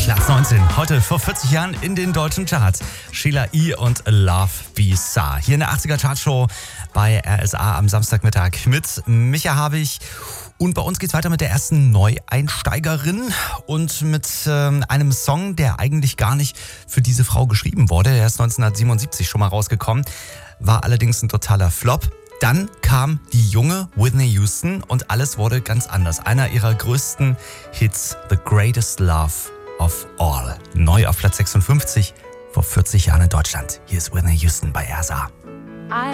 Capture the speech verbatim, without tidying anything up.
Platz neunzehn, heute vor vierzig Jahren in den deutschen Charts. Sheila E. und Love Bizarre. Hier in der achtziger Chartshow bei R S A am Samstagmittag mit Micha Habich. Und bei uns geht's weiter mit der ersten Neueinsteigerin und mit ähm, einem Song, der eigentlich gar nicht für diese Frau geschrieben wurde. Der ist neunzehnhundertsiebenundsiebzig schon mal rausgekommen, war allerdings ein totaler Flop. Dann kam die junge Whitney Houston und alles wurde ganz anders. Einer ihrer größten Hits, The Greatest Love of All. Neu auf Platz sechsundfünfzig, vor vierzig Jahren in Deutschland. Hier ist Whitney Houston bei R S A.